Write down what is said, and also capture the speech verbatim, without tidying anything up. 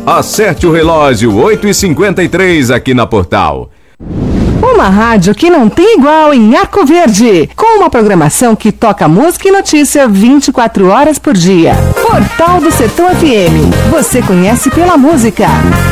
Acerte o relógio, oito e cinquenta e três aqui na Portal. Uma rádio que não tem igual em Arco Verde, com uma programação que toca música e notícia vinte e quatro horas por dia. Portal do Sertão F M, você conhece pela música.